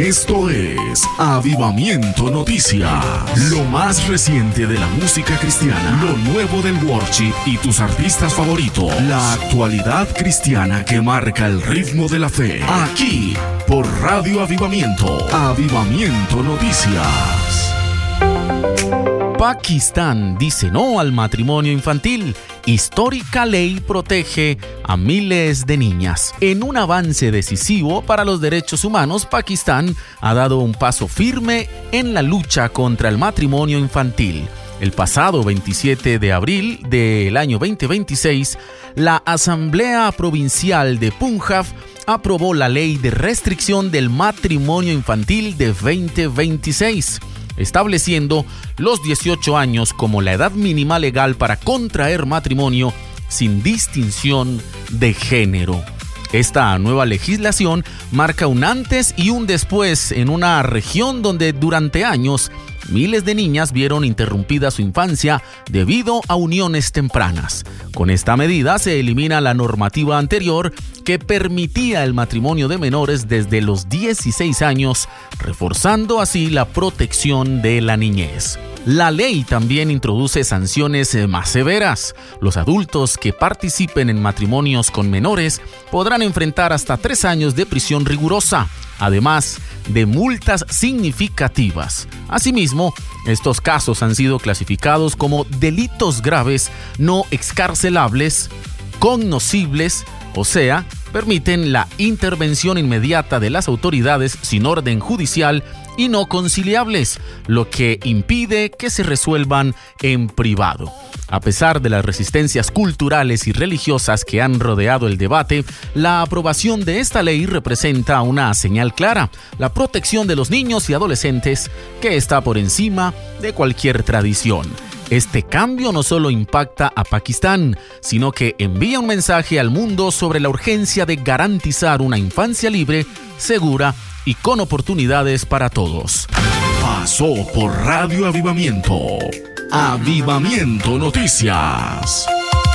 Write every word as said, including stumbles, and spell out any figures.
Esto es Avivamiento Noticias, lo más reciente de la música cristiana, lo nuevo del worship y tus artistas favoritos, la actualidad cristiana que marca el ritmo de la fe, aquí por Radio Avivamiento, Avivamiento Noticias. Pakistán dice no al matrimonio infantil. Histórica ley protege a miles de niñas. En un avance decisivo para los derechos humanos, Pakistán ha dado un paso firme en la lucha contra el matrimonio infantil. El pasado veintisiete de abril del año veinte veintiséis, la Asamblea Provincial de Punjab aprobó la ley de restricción del matrimonio infantil de veinte veintiséis. Estableciendo los dieciocho años como la edad mínima legal para contraer matrimonio sin distinción de género. Esta nueva legislación marca un antes y un después en una región donde durante años miles de niñas vieron interrumpida su infancia debido a uniones tempranas. Con esta medida se elimina la normativa anterior que permitía el matrimonio de menores desde los dieciséis años, reforzando así la protección de la niñez. La ley también introduce sanciones más severas. Los adultos que participen en matrimonios con menores podrán enfrentar hasta tres años de prisión rigurosa, además de multas significativas. Asimismo, estos casos han sido clasificados como delitos graves no excarcelables, cognoscibles, o sea, permiten la intervención inmediata de las autoridades sin orden judicial y no conciliables, lo que impide que se resuelvan en privado. A pesar de las resistencias culturales y religiosas que han rodeado el debate, la aprobación de esta ley representa una señal clara: la protección de los niños y adolescentes, que está por encima de cualquier tradición. Este cambio no solo impacta a Pakistán, sino que envía un mensaje al mundo sobre la urgencia de garantizar una infancia libre, segura y con oportunidades para todos. Pasó por Radio Avivamiento, Avivamiento Noticias.